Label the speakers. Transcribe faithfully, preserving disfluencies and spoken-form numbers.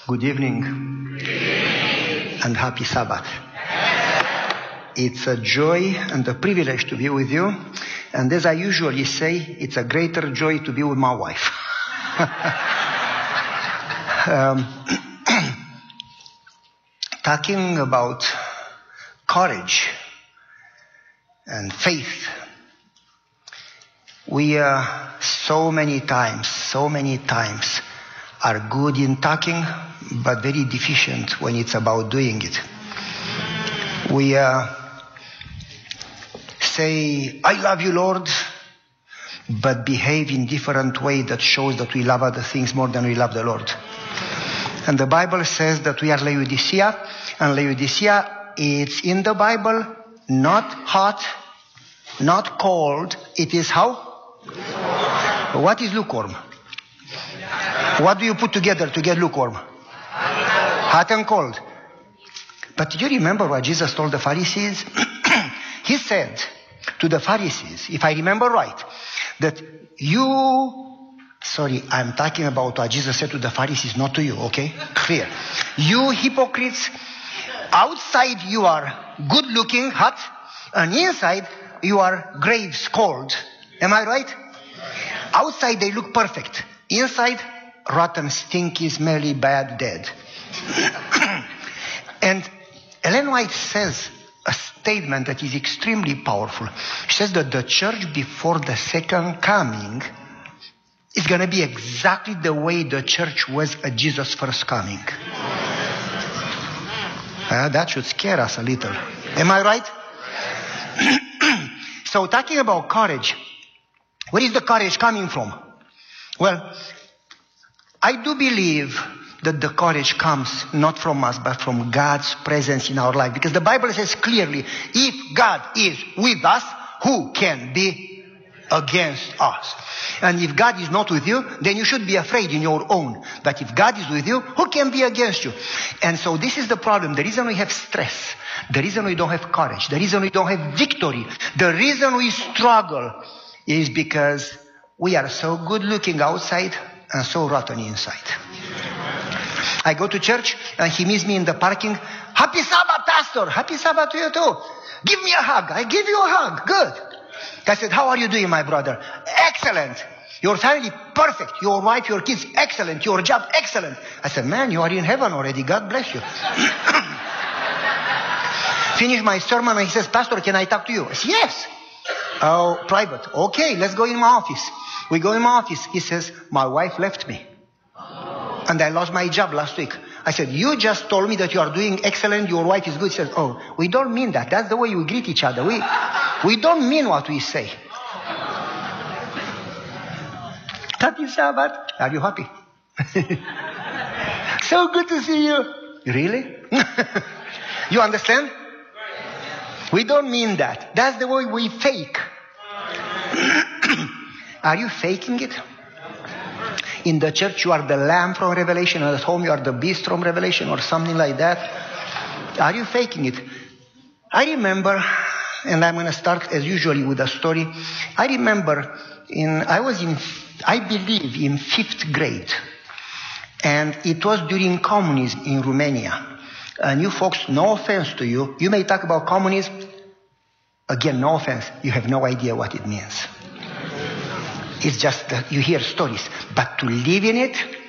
Speaker 1: Good evening and happy Sabbath. It's a joy and a privilege to be with you. And as I usually say, it's a greater joy to be with my wife. um, talking about courage and faith. We uh, so many times, so many times are good in talking, but very deficient when it's about doing it. We uh, say, I love you, Lord, but behave in different way that shows that we love other things more than we love the Lord. And the Bible says that we are Laodicea, and Laodicea, it's in the Bible, not hot, not cold, it is how? What is lukewarm? What do you put together to get lukewarm? Hot and cold. But do you remember what Jesus told the Pharisees? He said to the Pharisees, if I remember right, that you, sorry, I'm talking about what Jesus said to the Pharisees, not to you, okay? Clear. You hypocrites, outside you are good looking, hot, and inside you are graves, cold. Am I right? Outside they look perfect. Inside, rotten, stinky, smelly, bad, dead. And Ellen White says a statement that is extremely powerful. She says that the church before the second coming is going to be exactly the way the church was at Jesus' first coming. Uh, that should scare us a little. Am I right? So talking about courage, where is the courage coming from? Well, I do believe that the courage comes not from us, but from God's presence in our life. Because the Bible says clearly, if God is with us, who can be against us? And if God is not with you, then you should be afraid in your own. But if God is with you, who can be against you? And so this is the problem. The reason we have stress, the reason we don't have courage, the reason we don't have victory, the reason we struggle is because we are so good looking outside and so rotten inside. I go to church and he meets me in the parking. Happy Sabbath, Pastor. Happy Sabbath to you too. Give me a hug. I give you a hug. Good. I said, how are you doing, my brother? Excellent. Your family, perfect. Your wife, your kids, excellent. Your job, excellent. I said, man, you are in heaven already. God bless you. Finish my sermon and he says, Pastor, can I talk to you? I said, yes. Oh, private. Okay, let's go in my office. We go in my office. He says, my wife left me. And I lost my job last week. I said, you just told me that you are doing excellent. Your wife is good. He says, oh, we don't mean that. That's the way we greet each other. We, we don't mean what we say. Happy Sabbath. Are you happy? So good to see you. Really? You understand? We don't mean that. That's the way we fake. Are you faking it? In the church, you are the lamb from Revelation, and at home, you are the beast from Revelation, or something like that. Are you faking it? I remember, and I'm going to start as usually with a story. I remember, in I was in, I believe, in fifth grade, and it was during communism in Romania. And you folks, no offense to you, you may talk about communism. Again, no offense, you have no idea what it means. It's just that you hear stories. But to live in it,